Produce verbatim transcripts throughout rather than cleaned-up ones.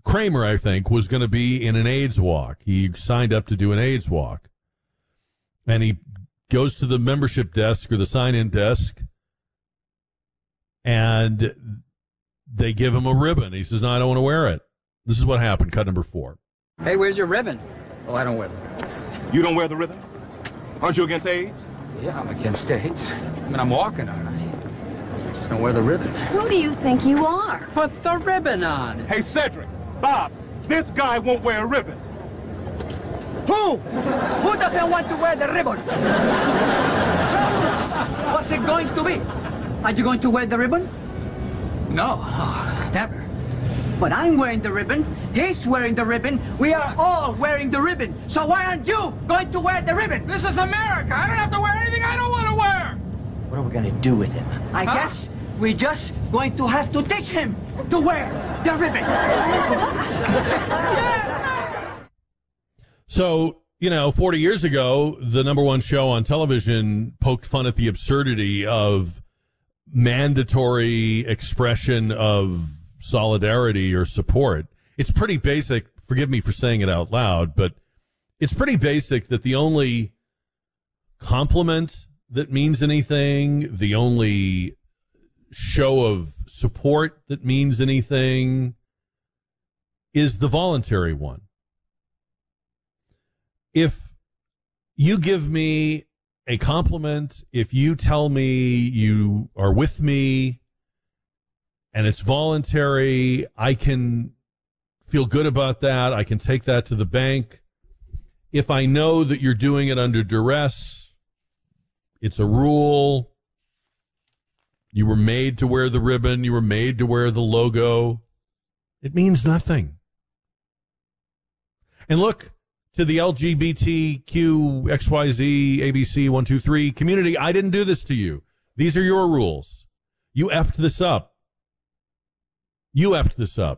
Kramer, I think, was going to be in an AIDS walk. He signed up to do an AIDS walk. And he goes to the membership desk or the sign-in desk, and they give him a ribbon. He says, no, I don't want to wear it. This is what happened. Cut number four. Hey, where's your ribbon? Oh, I don't wear the ribbon. You don't wear the ribbon? Aren't you against AIDS? Yeah, I'm against AIDS. I mean, I'm walking on it. I just don't wear the ribbon. Who do you think you are? Put the ribbon on. Hey, Cedric, Bob, this guy won't wear a ribbon. Who? Who doesn't want to wear the ribbon? So, what's it going to be? Are you going to wear the ribbon? No, oh, never. But I'm wearing the ribbon. He's wearing the ribbon. We are all wearing the ribbon. So why aren't you going to wear the ribbon? This is America. I don't have to wear anything I don't want to wear. What are we going to do with him? I huh? guess we're just going to have to teach him to wear the ribbon. Yeah. So, you know, forty years ago, the number one show on television poked fun at the absurdity of mandatory expression of solidarity or support. It's pretty basic. Forgive me for saying it out loud, but it's pretty basic that the only compliment that means anything, the only show of support that means anything is the voluntary one. If you give me a compliment, if you tell me you are with me and it's voluntary, I can feel good about that. I can take that to the bank. If I know that you're doing it under duress, it's a rule. You were made to wear the ribbon. You were made to wear the logo. It means nothing. And look, to the L G B T Q X Y Z A B C one two three community, I didn't do this to you. These are your rules. You effed this up. You effed this up.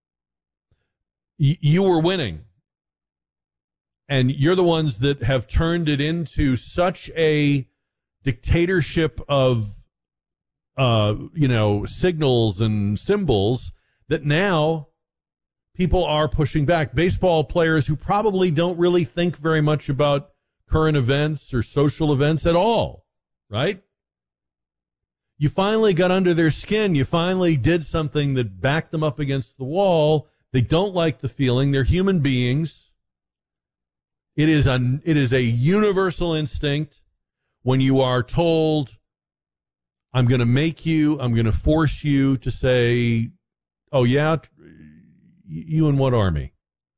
Y- you were winning. And you're the ones that have turned it into such a dictatorship of, uh, you know, signals and symbols that now people are pushing back. Baseball players who probably don't really think very much about current events or social events at all, right? You finally got under their skin. You finally did something that backed them up against the wall. They don't like the feeling. They're human beings. It is a, it is a universal instinct when you are told, I'm going to make you, I'm going to force you to say, oh, yeah, you in what army?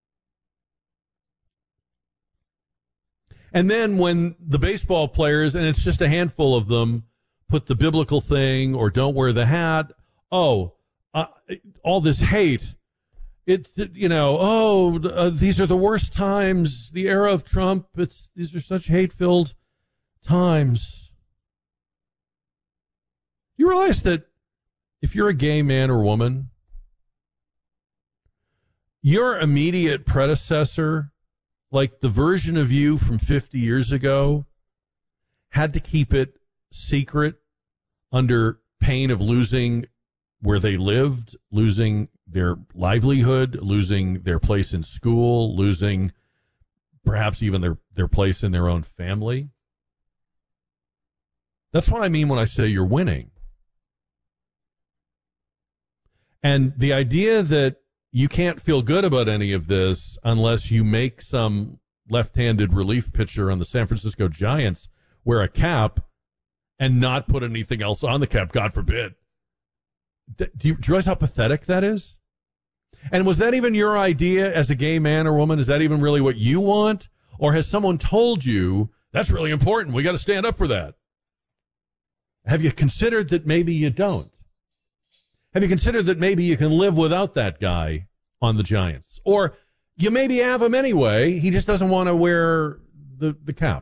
And then when the baseball players, and it's just a handful of them, put the biblical thing or don't wear the hat, oh, uh, all this hate. It's, you know, oh, uh, these are the worst times, the era of Trump. It's these are such hate-filled times. You realize that if you're a gay man or woman, your immediate predecessor, like the version of you from fifty years ago, had to keep it secret under pain of losing where they lived, losing their livelihood, losing their place in school, losing perhaps even their, their place in their own family. That's what I mean when I say you're winning. And the idea that you can't feel good about any of this unless you make some left-handed relief pitcher on the San Francisco Giants wear a cap and not put anything else on the cap, God forbid. Do you, do you realize how pathetic that is? And was that even your idea as a gay man or woman? Is that even really what you want? Or has someone told you, that's really important, we got to stand up for that? Have you considered that maybe you don't? Have you considered that maybe you can live without that guy on the Giants? Or you maybe have him anyway, he just doesn't want to wear the, the cap.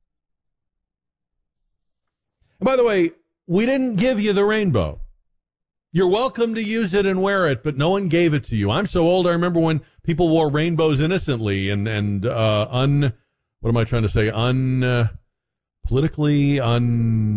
And by the way, we didn't give you the rainbow. You're welcome to use it and wear it, but no one gave it to you. I'm so old, I remember when people wore rainbows innocently and, and uh, un, what am I trying to say, un, uh, politically,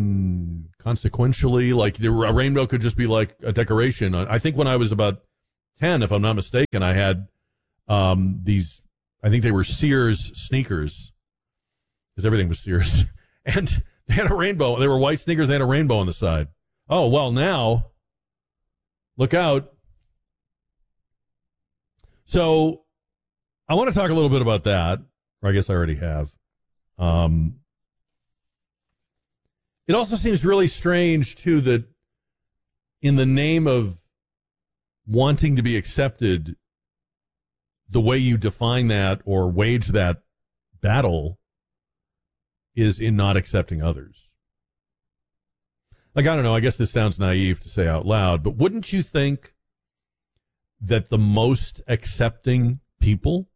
un, consequentially, like the, a rainbow could just be like a decoration. I think when I was about ten, if I'm not mistaken, I had um, these, I think they were Sears sneakers, because everything was Sears. And they had a rainbow. They were white sneakers. They had a rainbow on the side. Oh, well, now, look out. So I want to talk a little bit about that, or I guess I already have. Um, it also seems really strange, too, that in the name of wanting to be accepted, the way you define that or wage that battle is in not accepting others. Like, I don't know, I guess this sounds naive to say out loud, but wouldn't you think that the most accepting people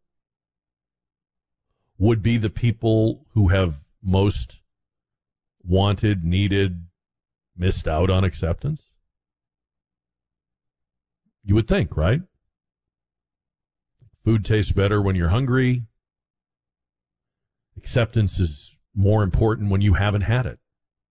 would be the people who have most wanted, needed, missed out on acceptance? You would think, right? Food tastes better when you're hungry. Acceptance is more important when you haven't had it.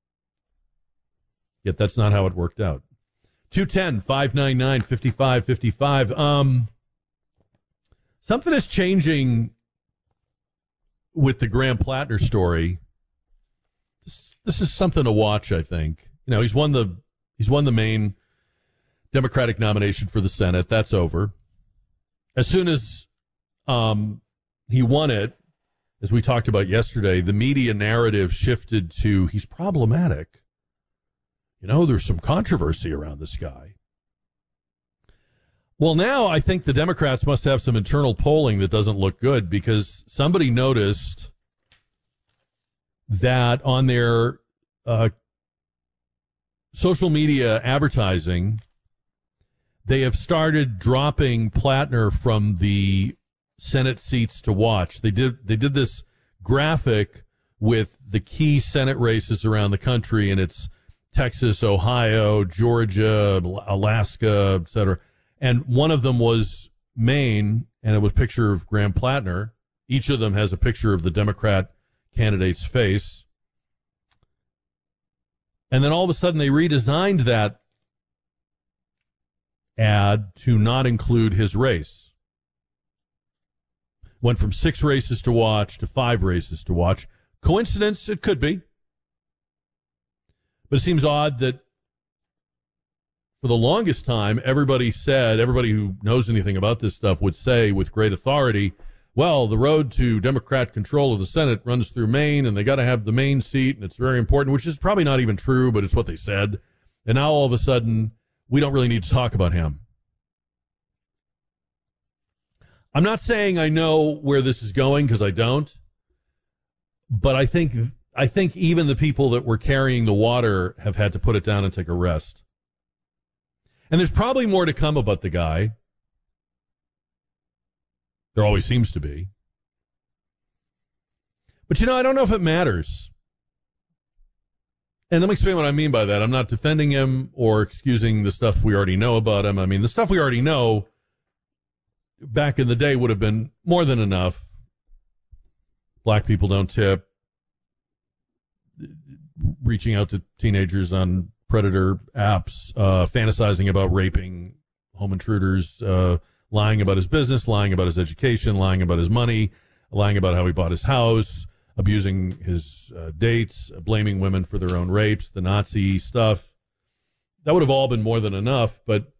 Yet that's not how it worked out. two one zero, five nine nine, five five five five. Um, something is changing with the Graham Plattner story. This, this is something to watch, I think. You know, he's won the he's won the main Democratic nomination for the Senate. That's over. As soon as um, he won it, as we talked about yesterday, the media narrative shifted to he's problematic. You know, there's some controversy around this guy. Well, now I think the Democrats must have some internal polling that doesn't look good, because somebody noticed that on their uh, social media advertising, they have started dropping Plattner from the Senate seats to watch. They did they did this graphic with the key Senate races around the country, and it's Texas, Ohio, Georgia, Alaska, et cetera. And one of them was Maine, and it was a picture of Graham Plattner. Each of them has a picture of the Democrat candidate's face. And then all of a sudden they redesigned that ad to not include his race. Went from six races to watch to five races to watch. Coincidence? It could be. But it seems odd that for the longest time, everybody said, everybody who knows anything about this stuff would say with great authority, well, the road to Democrat control of the Senate runs through Maine, and they got to have the Maine seat, and it's very important, which is probably not even true, but it's what they said. And now all of a sudden, we don't really need to talk about him. I'm not saying I know where this is going, because I don't. But I think I think even the people that were carrying the water have had to put it down and take a rest. And there's probably more to come about the guy. There always seems to be. But, you know, I don't know if it matters. And let me explain what I mean by that. I'm not defending him or excusing the stuff we already know about him. I mean, the stuff we already know back in the day would have been more than enough. Black people don't tip. Reaching out to teenagers on predator apps, uh, fantasizing about raping home intruders, uh, lying about his business, lying about his education, lying about his money, lying about how he bought his house, abusing his uh, dates, blaming women for their own rapes, the Nazi stuff. That would have all been more than enough. But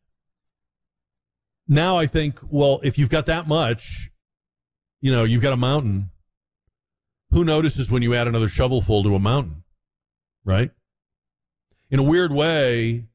now I think, well, if you've got that much, you know, you've got a mountain. Who notices when you add another shovelful to a mountain, right? In a weird way,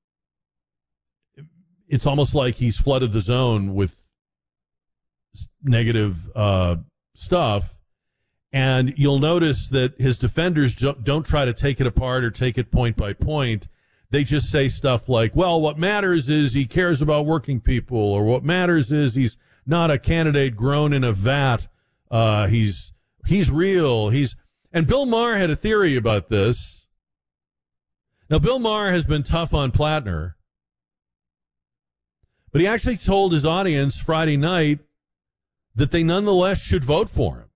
it's almost like he's flooded the zone with negative uh, stuff. And you'll notice that his defenders don't try to take it apart or take it point by point. They just say stuff like, well, what matters is he cares about working people, or what matters is he's not a candidate grown in a vat. Uh, he's he's real. He's and Bill Maher had a theory about this. Now, Bill Maher has been tough on Plattner, but he actually told his audience Friday night that they nonetheless should vote for him.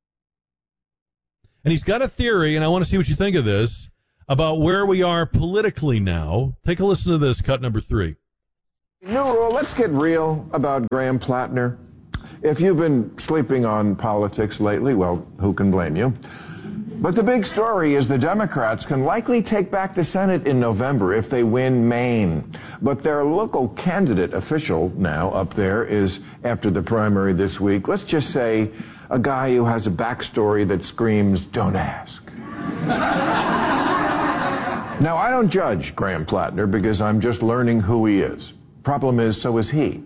And he's got a theory, and I want to see what you think of this, about where we are politically now. Take a listen to this, cut number three. New rule, let's get real about Graham Plattner. If you've been sleeping on politics lately, well, who can blame you? But the big story is the Democrats can likely take back the Senate in November if they win Maine. But their local candidate official now up there is, after the primary this week, let's just say a guy who has a backstory that screams, don't ask. Now, I don't judge Graham Plattner because I'm just learning who he is. Problem is, so is he.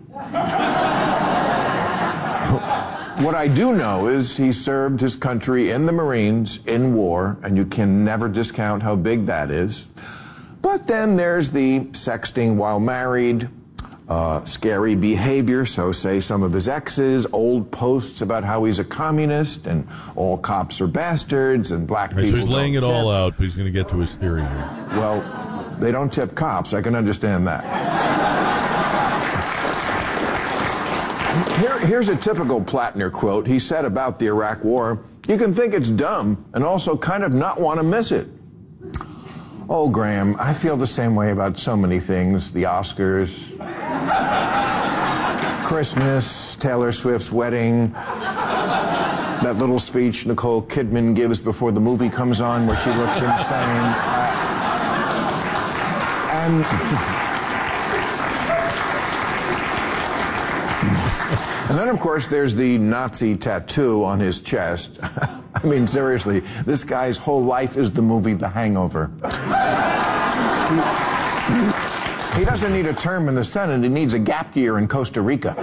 What I do know is he served his country in the Marines, in war, and you can never discount how big that is. But then there's the sexting while married, uh, scary behavior, so say some of his exes, old posts about how he's a communist, and all cops are bastards, and black right, people so he's laying it tip. all out, but he's going to get to his theory here. Well, they don't tip cops. I can understand that. Here, here's a typical Plattner quote he said about the Iraq War. You can think it's dumb and also kind of not want to miss it. Oh, Graham, I feel the same way about so many things. The Oscars, Christmas, Taylor Swift's wedding, that little speech Nicole Kidman gives before the movie comes on where she looks insane. Uh, and... And then, of course, there's the Nazi tattoo on his chest. I mean, seriously, this guy's whole life is the movie The Hangover. he, he doesn't need a term in the Senate. He needs a gap year in Costa Rica.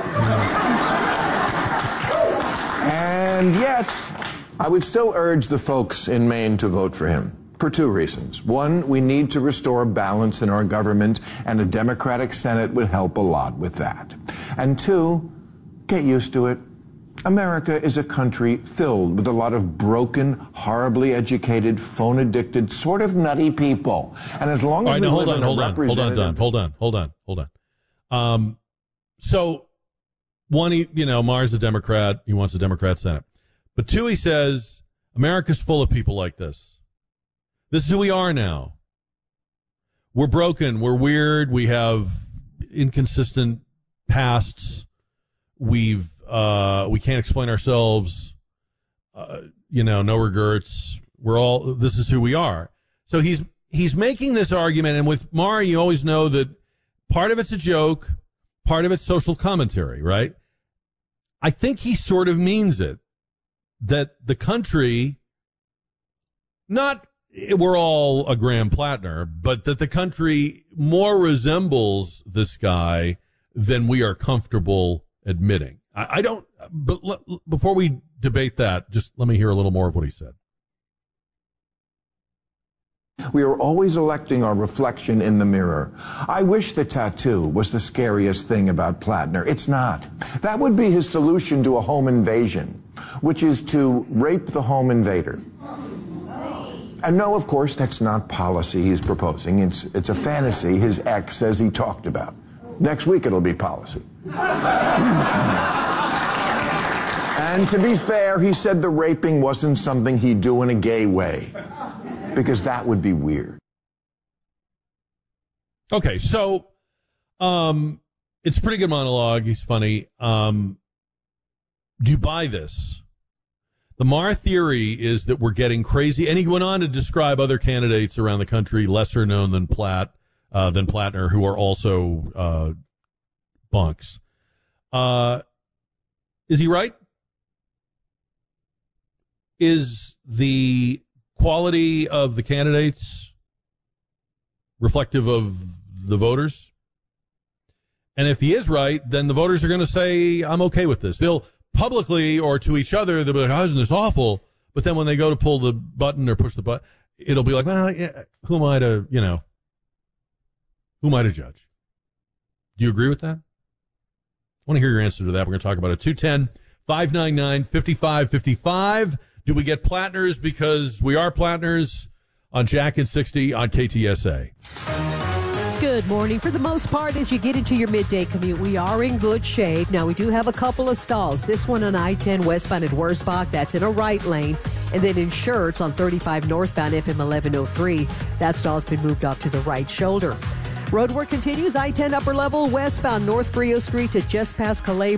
And yet, I would still urge the folks in Maine to vote for him. For two reasons. One, we need to restore balance in our government, and a Democratic Senate would help a lot with that. And two, get used to it. America is a country filled with a lot of broken, horribly educated, phone-addicted, sort of nutty people. And as long as right, we now, live hold on, in a hold on, representative... hold on, hold on, hold on, hold on. Um, so, one, he, you know, Maher's a Democrat. He wants a Democrat Senate. But two, he says, America's full of people like this. This is who we are now. We're broken. We're weird. We have inconsistent pasts. We've uh, we can't explain ourselves. Uh, you know, no regrets. We're all. This is who we are. So he's he's making this argument, and with Maher, you always know that part of it's a joke, part of it's social commentary, right? I think he sort of means it, that the country, not we're all a Graham Plattner, but that the country more resembles this guy than we are comfortable admitting. I, I don't, but l- before we debate that, just let me hear a little more of what he said. We are always electing our reflection in the mirror. I wish the tattoo was the scariest thing about Plattner. It's not. That would be his solution to a home invasion, which is to rape the home invader. And no, of course, that's not policy he's proposing. It's, it's a fantasy his ex says he talked about. Next week it'll be policy. And to be fair, he said the raping wasn't something he'd do in a gay way, because that would be weird. Okay, so um, it's a pretty good monologue. He's funny. Um, do you buy this? The Maher theory is that we're getting crazy, and he went on to describe other candidates around the country, lesser known than Platt, uh, than Plattner, who are also uh, bunks. Uh, is he right? Is the quality of the candidates reflective of the voters? And if he is right, then the voters are going to say, I'm okay with this. They'll publicly or to each other, they'll be like, oh, isn't this awful? But then when they go to pull the button or push the button, it'll be like, well, yeah, who am I to, you know, who am I to judge? Do you agree with that? I want to hear your answer to that. We're going to talk about it. two one zero, five nine nine, five five five five. Do we get Plattners because we are Plattners on Jack and sixty on K T S A? Good morning. For the most part, as you get into your midday commute, we are in good shape. Now, we do have a couple of stalls. This one on I ten westbound at Wurzbach, that's in a right lane. And then in Schertz on thirty-five northbound F M eleven oh three, that stall's been moved off to the right shoulder. Road work continues. I ten upper level westbound North Frio Street to just past Calais